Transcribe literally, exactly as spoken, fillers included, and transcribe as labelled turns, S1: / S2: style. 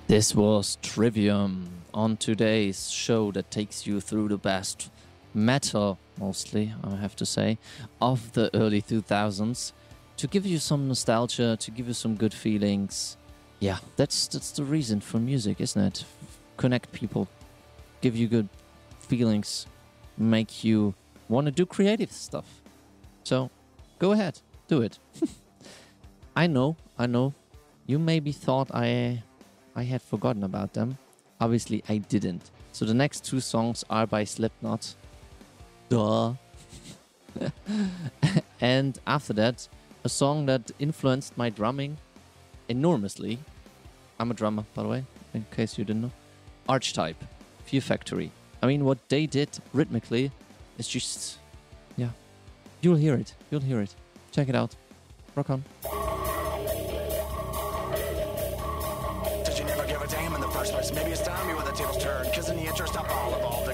S1: This was Trivium on today's show that takes you through the best metal, mostly, I have to say, of the early two thousands to give you some nostalgia, to give you some good feelings. Yeah, that's that's the reason for music, isn't it? Connect people, give you good feelings, make you want to do creative stuff. So, go ahead, do it. I know, I know, you maybe thought I... I had forgotten about them. Obviously, I didn't. So the next two songs are by Slipknot. Duh. And after that, a song that influenced my drumming enormously. I'm a drummer, by the way, in case you didn't know. Archetype, Fear Factory. I mean, what they did rhythmically is just... Yeah. You'll hear it. You'll hear it. Check it out. Rock on.
S2: Maybe it's time you when the tables turn, cause in the interest of all of all the